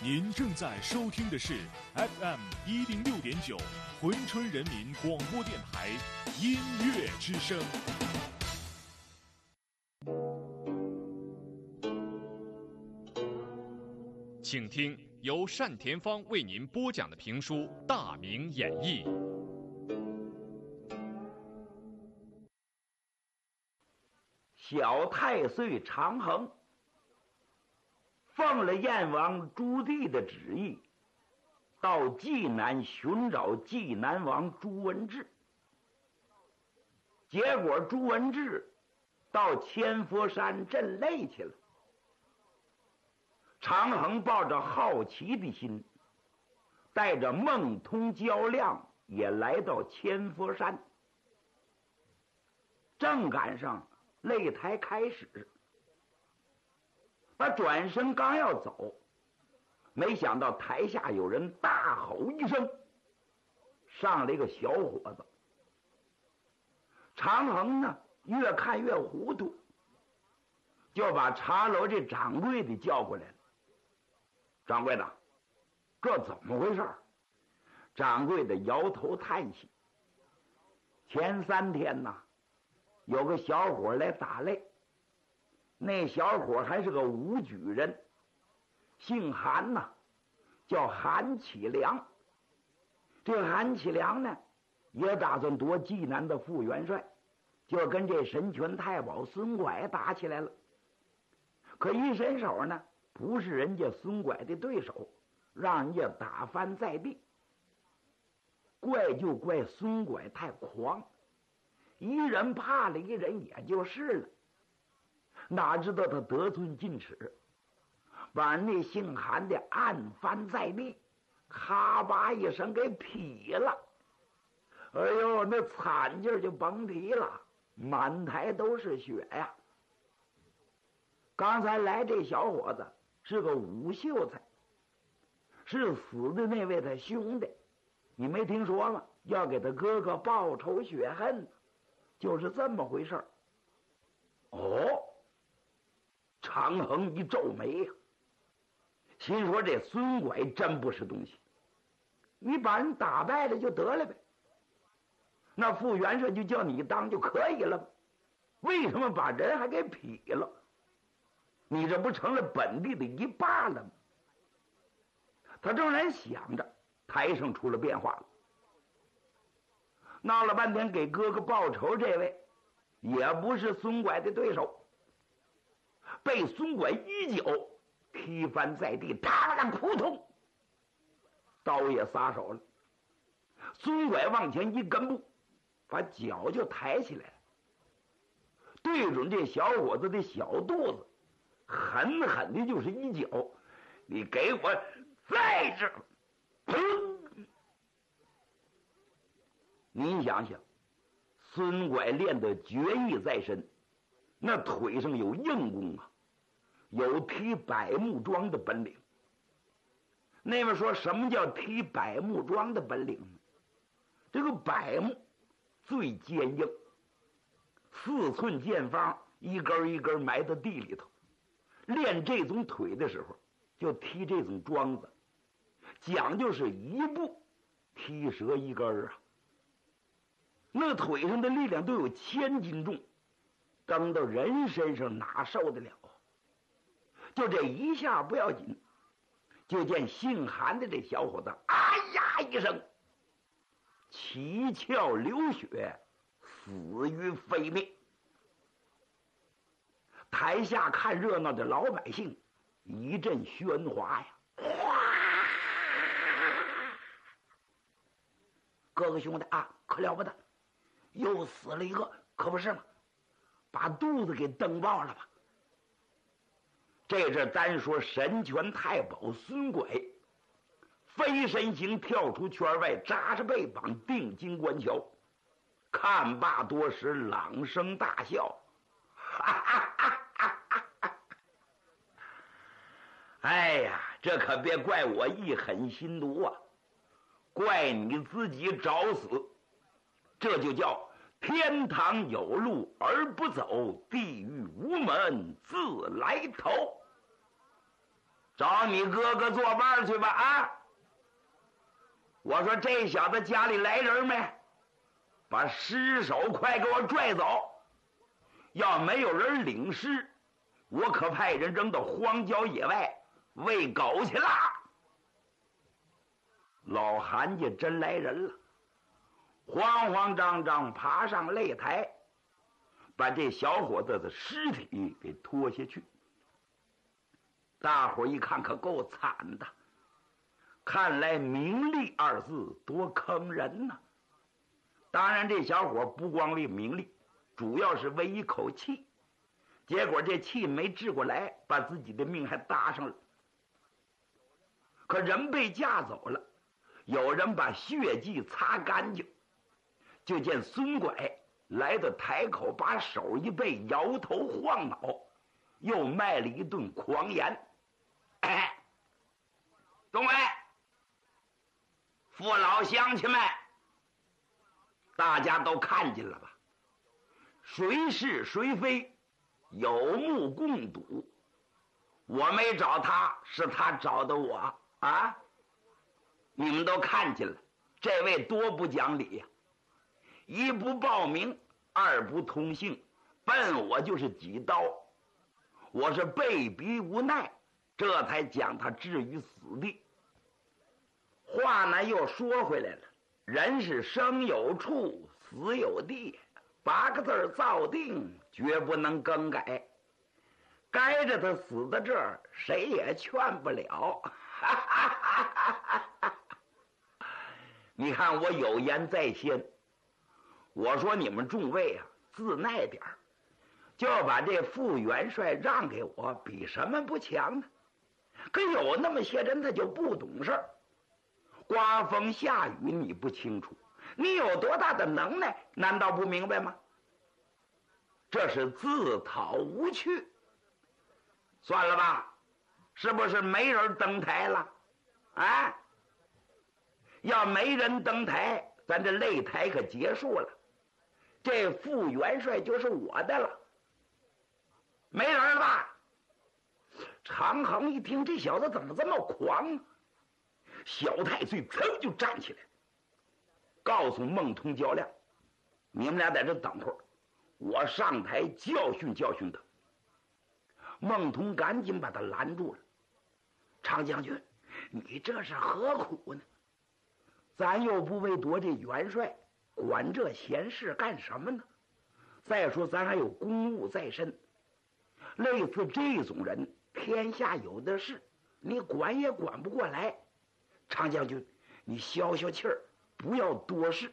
您正在收听的是 FM106.9珲春人民广播电台音乐之声。请听由单田芳为您播讲的评书《大明演义》。 小太岁长衡奉了燕王朱棣的旨意，到济南寻找济南王朱文治。结果朱文治到千佛山镇擂去了。长衡抱着好奇的心，带着孟通、焦亮也来到千佛山。正赶上擂台开始，他转身刚要走，没想到台下有人大吼一声，上来一个小伙子。长衡呢越看越糊涂，就把茶楼这掌柜的叫过来了。掌柜的，这怎么回事？掌柜的摇头叹息。前3天呢，有个小伙来打擂，那小伙还是个武举人，姓韩呐，叫韩启良。这韩启良呢，也打算夺济南的副元帅，就跟这神权太保孙拐打起来了。可一伸手呢，不是人家孙拐的对手，让人家打翻在地。怪就怪孙拐太狂，一人怕了一人也就是了，哪知道他得寸进尺，把那姓韩的按翻在地，咔吧一声给劈了。哎呦，那惨劲儿就甭提了，满台都是血呀。刚才来这小伙子是个武秀才，是死的那位他兄弟，你没听说吗？要给他哥哥报仇雪恨，就是这么回事儿。哦，长衡一皱眉呀，心说这孙拐真不是东西，你把人打败了就得了呗，那副元帅就叫你当就可以了，为什么把人还给劈了？你这不成了本地的一霸了吗？他正然想着，台上出了变化了。闹了半天给哥哥报仇这位也不是孙拐的对手，被孙拐一脚踢翻在地，啪啦扑通，刀也撒手了。孙拐往前一跟步，把脚就抬起来了，对准这小伙子的小肚子狠狠的就是一脚，你给我在这儿！砰！您想想，孙拐练的绝艺在身，那腿上有硬功啊，有踢百木桩的本领。那么说什么叫踢百木桩的本领呢？这个百木最坚硬，4寸见方，一根一根埋到地里头。练这种腿的时候，就踢这种桩子，讲究是一步踢折一根啊。那腿上的力量都有1000斤重，蹬到人身上哪受得了啊？就这一下不要紧，就见姓韩的这小伙子啊呀一声，七窍流血，死于非命。台下看热闹的老百姓一阵喧哗呀！哥哥兄弟啊，可了不得，又死了一个，可不是吗？把肚子给蹬爆了吧！这阵单说神权太保孙拐飞身形跳出圈外，扎着背膀定睛观瞧，看罢多时，朗声大笑，哈哈哈！哎呀，这可别怪我一狠心毒啊，怪你自己找死。这就叫天堂有路而不走，地狱无门自来投。 找你哥哥作伴去吧啊！我说这小子家里来人没？把尸首快给我拽走！要没有人领尸，我可派人扔到荒郊野外喂狗去了。老韩家真来人了，慌慌张张爬上擂台，把这小伙子的尸体给拖下去。大伙一看，可够惨的。看来名利二字多坑人呐。当然这小伙不光为名利，主要是为一口气，结果这气没治过来，把自己的命还搭上了。可人被架走了，有人把血迹擦干净，就见孙拐来到台口，把手一背，摇头晃脑，又卖了一顿狂言：“哎，众位父老乡亲们，大家都看见了吧？谁是谁非，有目共睹。我没找他，是他找的我啊！你们都看见了，这位多不讲理呀！一不报名，二不通信，奔我就是几刀。我是被逼无奈，这才将他置于死地。话呢又说回来了，人是生有处，死有地，8个字造定，绝不能更改。该着他死在这儿，谁也劝不了。你看我有言在先，我说你们众位啊，自耐点儿，就把这副元帅让给我，比什么不强呢？可有那么些人他就不懂事儿，刮风下雨你不清楚，你有多大的能耐，难道不明白吗？这是自讨无趣。算了吧，是不是没人登台了？啊，要没人登台，咱这擂台可结束了，这副元帅就是我的了。没人了吧？长衡一听，这小子怎么这么狂？小太岁噌就站起来，告诉孟通、焦亮：“你们俩在这等会儿，我上台教训教训他。”孟通赶紧把他拦住了：“常将军，你这是何苦呢？咱又不为夺这元帅，管这闲事干什么呢？再说咱还有公务在身，类似这种人，天下有的是，你管也管不过来。常将军，你消消气儿，不要多事。”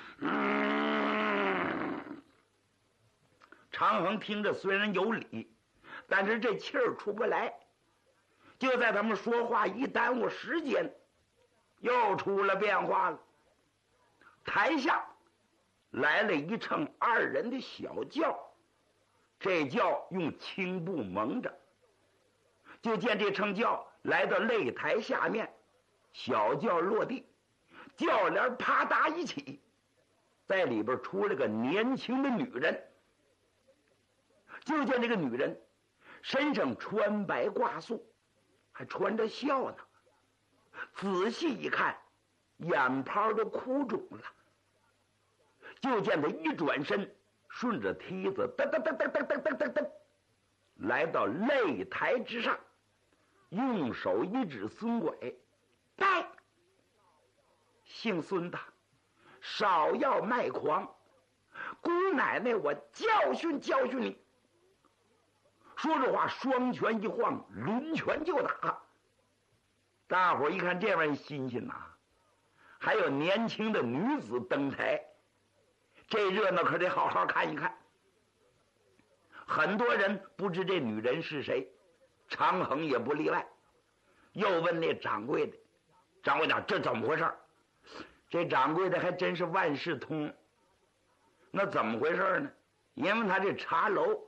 常衡听着虽然有理，但是这气儿出不来。就在他们说话一耽误时间，又出了变化了。台下来了一乘2人的小轿，这轿用青布蒙着。就见这乘轿来到擂台下面，小轿落地，轿帘啪嗒一起，在里边出了个年轻的女人。就见这个女人身上穿白挂素，还穿着孝呢。仔细一看，眼泡都哭肿了。就见他一转身，顺着梯子噔噔噔噔噔噔噔噔噔，来到擂台之上，用手一指孙拐：“来，姓孙的，少要卖狂，姑奶奶我教训教训你。”说着话，双拳一晃，抡拳就打。大伙一看这玩意新鲜呐，还有年轻的女子登台，这热闹可得好好看一看。很多人不知这女人是谁，常衡也不例外。又问那掌柜的：“掌柜的，这怎么回事？”这掌柜的还真是万事通。那怎么回事呢？因为他这茶楼